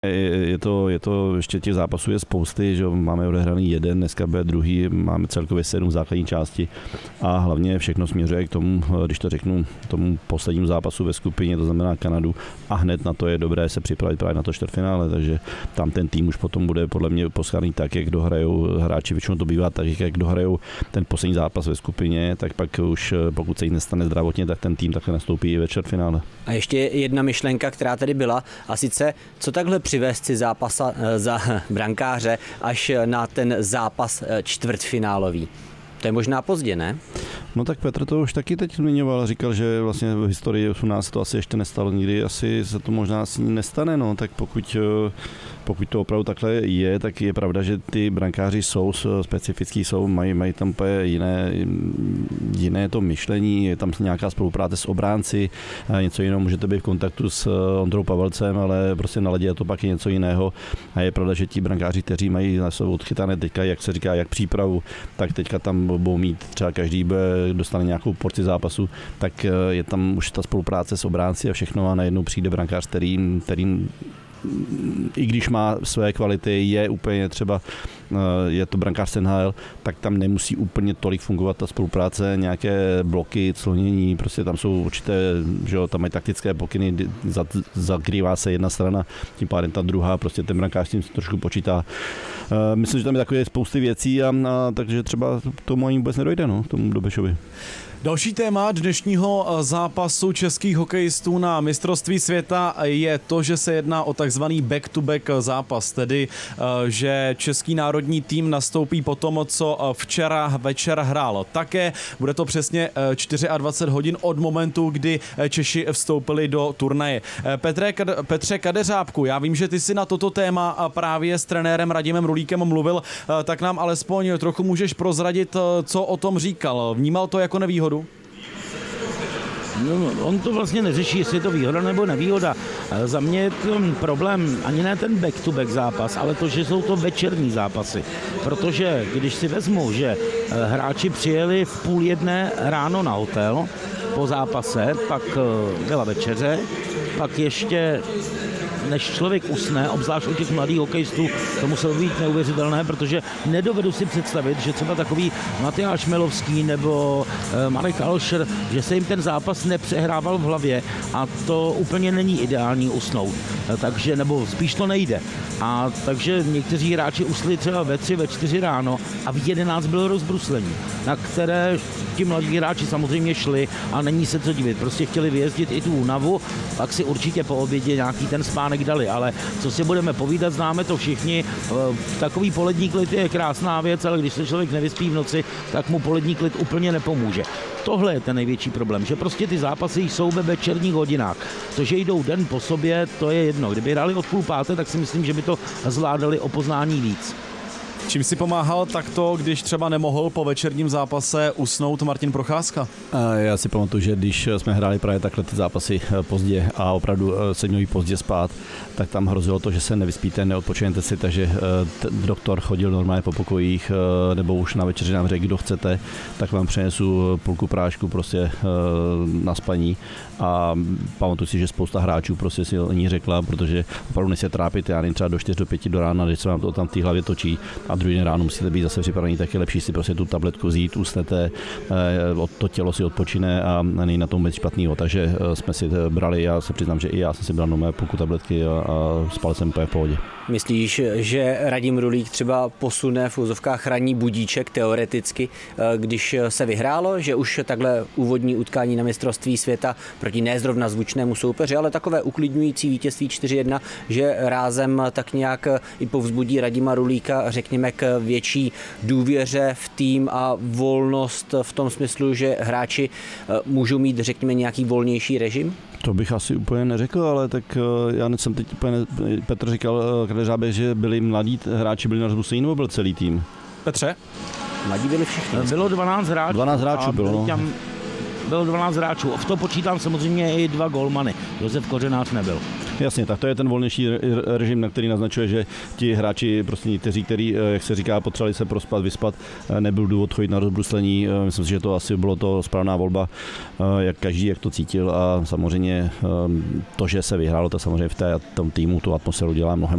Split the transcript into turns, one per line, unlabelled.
Je to ještě těch zápasů je spousty, že máme odehraný jeden, dneska bude druhý, máme celkově 7 základní části a hlavně všechno směřuje k tomu, když to řeknu, tomu poslednímu zápasu ve skupině, to znamená Kanadu, a hned na to je dobré se připravit právě na to čtvrtfinále, takže tam ten tým už potom bude podle mě poskládaný tak, jak dohrajou hráči, většinou to bývá tak, jak dohrajou ten poslední zápas ve skupině, tak pak už pokud se jich nestane zdravotně, tak ten tým takhle nastoupí ve čtvrtfinále.
A ještě jedna myšlenka, která tady byla, a sice co takhle přivést si zápasa za brankáře až na ten zápas čtvrtfinálový. To je možná pozdě, ne?
No tak Petr to už taky teď zmiňoval, říkal, že vlastně v historii 18 to asi ještě nestalo nikdy, asi se to možná asi nestane, no, tak pokud to opravdu takhle je, tak je pravda, že ty brankáři jsou specifický, mají tam jiné to myšlení, je tam nějaká spolupráce s obránci, něco jiného, můžete být v kontaktu s Ondrou Pavelcem, ale prostě na ledě je to pak něco jiného a je pravda, že ti brankáři, kteří mají na sebe odchytané teďka, jak se říká, jak přípravu, tak teďka tam budou mít třeba každý dostane nějakou porci zápasu, tak je tam už ta spolupráce s obránci a všechno a najednou přijde brankář, který i když má své kvality, je úplně třeba, je to brankář NHL, tak tam nemusí úplně tolik fungovat ta spolupráce, nějaké bloky, clonění, prostě tam jsou určité, že jo, tam mají taktické pokyny, zakrývá se jedna strana, tím pádem ta druhá, prostě ten brankář tím trošku počítá. Myslím, že tam je takové spousty věcí a takže třeba tomu ani vůbec nedojde, no, tomu Dobešovi.
Další téma dnešního zápasu českých hokejistů na mistrovství světa je to, že se jedná o takzvaný back-to-back zápas, tedy že český národní tým nastoupí po tom, co včera večer hrál také. Bude to přesně 24 hodin od momentu, kdy Češi vstoupili do turnaje. Petře Kadeřábku, já vím, že ty si na toto téma právě s trenérem Radimem Rulíkem mluvil, tak nám alespoň trochu můžeš prozradit, co o tom říkal. Vnímal to jako nevýhodu?
No, on to vlastně neřeší, jestli je to výhoda nebo nevýhoda. Za mě je ten problém ani ne ten back-to-back zápas, ale to, že jsou to večerní zápasy. Protože když si vezmu, že hráči přijeli v 12:30 ráno na hotel po zápase, pak byla večeře, pak ještě než člověk usne, obzvlášť u těch mladých hokejistů, to muselo být neuvěřitelné, protože nedovedu si představit, že třeba takový Matyáš Milovský nebo Marek Alšer, že se jim ten zápas nepřehrával v hlavě a to úplně není ideální usnout. Takže, nebo spíš to nejde. A takže někteří hráči usli třeba ve 3, ve 4 ráno a v 11 bylo rozbruslení, na které ti mladí hráči samozřejmě šli a není se co divit. Prostě chtěli vyjezdit i tu únavu, pak si určitě po obědě nějaký ten spánek dali, ale co si budeme povídat, známe to všichni. Takový polední klid je krásná věc, ale když se člověk nevyspí v noci, tak mu polední klid úplně nepomůže. Tohle je ten největší problém, že prostě ty zápasy jsou ve večerních hodinách. To, že jdou den po sobě, to je jedno. Kdyby hráli od 4:30, tak si myslím, že by to zvládali o poznání víc.
Čím si pomáhal takto, když třeba nemohl po večerním zápase usnout Martin Procházka?
Já si pamatuju, že když jsme hráli právě takhle ty zápasy pozdě a opravdu se měli pozdě spát, tak tam hrozilo to, že se nevyspíte, neodpočinete si, takže doktor chodil normálně po pokojích, nebo už na večeři nám řekl, kdo chcete, tak vám přinesu půlku prášku prostě na spaní a pamatuju si, že spousta hráčů prostě si o ní řekla, protože opravdu než se trápit, já nevím, třeba do 4 do 5 do rána, když se vám to tam v té hlavě točí a druhý den ráno musíte být zase připravený, tak je lepší si prostě tu tabletku vzít, usnete, to tělo si odpočine a není na tom nic špatného. Takže jsme si brali, já se přiznám, že i já jsem si bral nové půlku tabletky a spal jsem úplně v pohodě.
Myslíš, že Radim Rulík třeba posune v úzovkách ranní budíček teoreticky, když se vyhrálo, že už takhle úvodní utkání na mistrovství světa proti nezrovna zvučnému soupeři, ale takové uklidňující vítězství 4:1, že rázem tak nějak i povzbudí Radima Rulíka, řekněme, k větší důvěře v tým a volnost v tom smyslu, že hráči můžou mít, řekněme, nějaký volnější režim?
To bych asi úplně neřekl, ale tak já jsem teď úplně, Petr říkal, Kadeřábek, že byli mladí hráči, byli na rozbusení, nebo byl celý tým?
Petře?
Mladí byli všichni.
Bylo 12 hráčů.
12 hráčů bylo, no.
Bylo 12 hráčů. V to počítám samozřejmě i 2 golmany. Josef Kořenář nebyl.
Jasně, tak to je ten volnější režim, na který naznačuje, že ti hráči, prostě někteří, který, jak se říká, potřebovali se prospat, vyspat, nebyl důvod chodit na rozbruslení. Myslím si, že to asi bylo to správná volba, jak každý, jak to cítil a samozřejmě to, že se vyhrálo, to samozřejmě v tom týmu tu atmosféru dělá mnohem